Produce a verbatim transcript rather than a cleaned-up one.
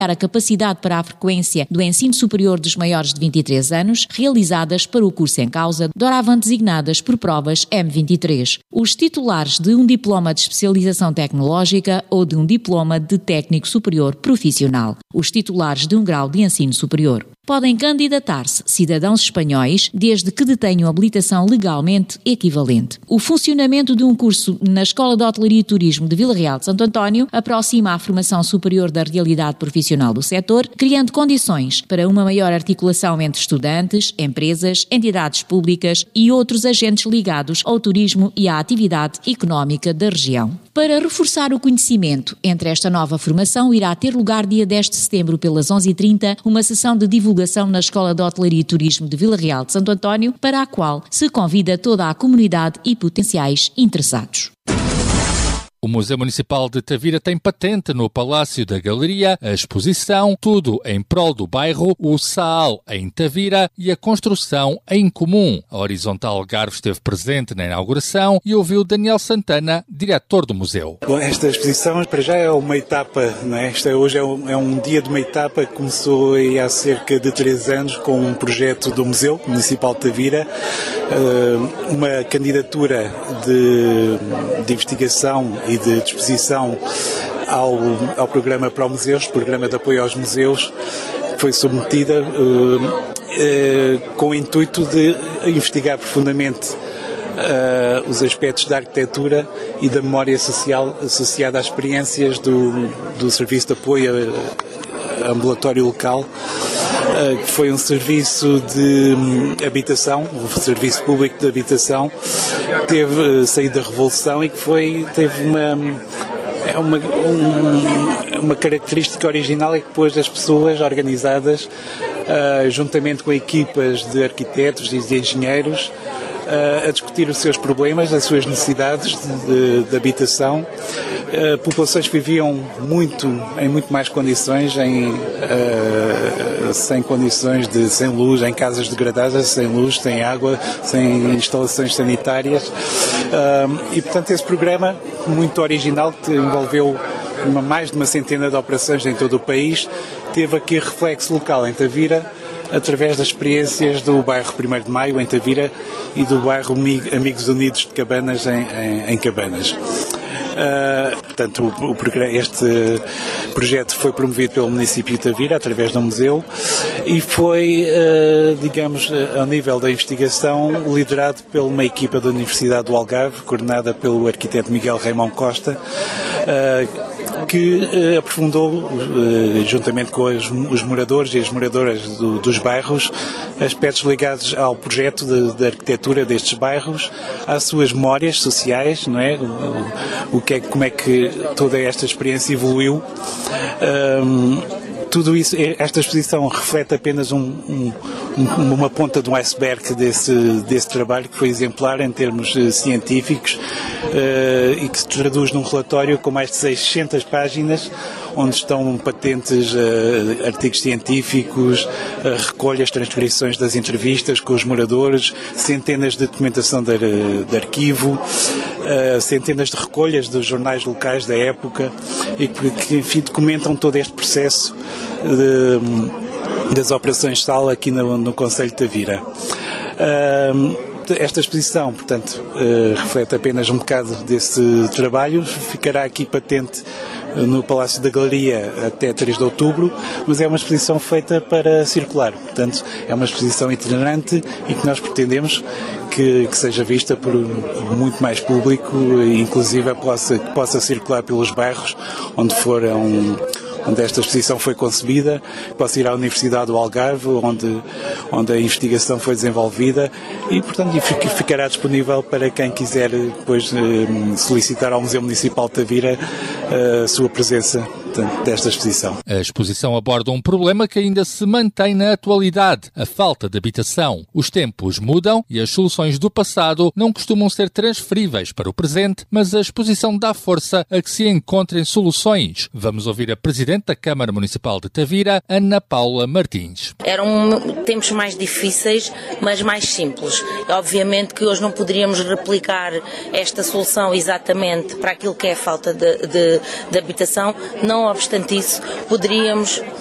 a capacidade para a frequência do ensino superior dos maiores de vinte e três anos, realizadas para o curso em causa, doravante designadas por provas M vinte e três. Os titulares de um diploma de especialização tecnológica ou de um diploma de técnico superior profissional. Os titulares de um grau de ensino superior. Podem candidatar-se cidadãos espanhóis desde que detenham habilitação legalmente equivalente. O funcionamento de um curso na Escola de Hotelaria e Turismo de Vila Real de Santo António aproxima a formação superior da realidade profissional do setor, criando condições para uma maior articulação entre estudantes, empresas, entidades públicas e outros agentes ligados ao turismo e à atividade económica da região. Para reforçar o conhecimento entre esta nova formação, irá ter lugar dia dez de setembro, pelas onze e trinta, uma sessão de divulgação na Escola de Hotelaria e Turismo de Vila Real de Santo António, para a qual se convida toda a comunidade e potenciais interessados. O Museu Municipal de Tavira tem patente no Palácio da Galeria a exposição Tudo em Prol do Bairro, o Saal em Tavira e a Construção em Comum. A Horizontal Algarve esteve presente na inauguração e ouviu Daniel Santana, diretor do museu. Bom, esta exposição para já é uma etapa, não é? Esta hoje é um, é um dia de uma etapa que começou aí há cerca de três anos com um projeto do Museu Municipal de Tavira, uma candidatura de, de investigação e de disposição ao, ao programa Pro Museus, programa de apoio aos museus, que foi submetida uh, uh, com o intuito de investigar profundamente uh, os aspectos da arquitetura e da memória social associada às experiências do, do Serviço de Apoio Ambulatório Local, que foi um serviço de habitação, um serviço público de habitação, que teve saído da Revolução e que foi, teve uma, uma, um, uma característica original, é que pôs as pessoas organizadas, uh, juntamente com equipas de arquitetos e de engenheiros, uh, a discutir os seus problemas, as suas necessidades de, de, de habitação. Uh, populações que viviam muito, em muito mais condições, em, uh, sem condições de, sem luz, em casas degradadas, sem luz, sem água, sem instalações sanitárias. Uh, e, portanto, esse programa, muito original, que envolveu uma, mais de uma centena de operações em todo o país, teve aqui reflexo local em Tavira, através das experiências do bairro primeiro de Maio, em Tavira, e do bairro Amigos Unidos de Cabanas, em, em, em Cabanas. Uh, portanto, o, o, este projeto foi promovido pelo município de Tavira através do museu e foi, uh, digamos, ao nível da investigação, liderado por uma equipa da Universidade do Algarve, coordenada pelo arquiteto Miguel Raimão Costa, uh, que uh, aprofundou, uh, juntamente com as, os moradores e as moradoras do, dos bairros, aspectos ligados ao projeto de, de arquitetura destes bairros, às suas memórias sociais, não é? O, o que é, como é que toda esta experiência evoluiu. Um, tudo isso, esta exposição reflete apenas um, um, um, uma ponta de um iceberg desse, desse trabalho, que foi exemplar em termos uh, científicos, uh, e que se traduz num relatório com mais de seiscentas páginas, onde estão patentes, uh, artigos científicos, uh, recolhas, transcrições das entrevistas com os moradores, centenas de documentação de, de arquivo, uh, centenas de recolhas dos jornais locais da época, e que, enfim, documentam todo este processo de, das operações de sala aqui no, no concelho de Tavira. Uh, esta exposição, portanto, uh, reflete apenas um bocado desse trabalho, ficará aqui patente no Palácio da Galeria até três de outubro, mas é uma exposição feita para circular, portanto é uma exposição itinerante e que nós pretendemos que, que seja vista por muito mais público, e inclusive possa, que possa circular pelos bairros onde foram, onde esta exposição foi concebida, possa ir à Universidade do Algarve, onde, onde a investigação foi desenvolvida, e portanto ficará disponível para quem quiser depois solicitar ao Museu Municipal de Tavira a sua presença desta exposição. A exposição aborda um problema que ainda se mantém na atualidade, a falta de habitação. Os tempos mudam e as soluções do passado não costumam ser transferíveis para o presente, mas a exposição dá força a que se encontrem soluções. Vamos ouvir a Presidente da Câmara Municipal de Tavira, Ana Paula Martins. Eram tempos mais difíceis, mas mais simples. Obviamente que hoje não poderíamos replicar esta solução exatamente para aquilo que é a falta de, de, de habitação, não não obstante isso, poderíamos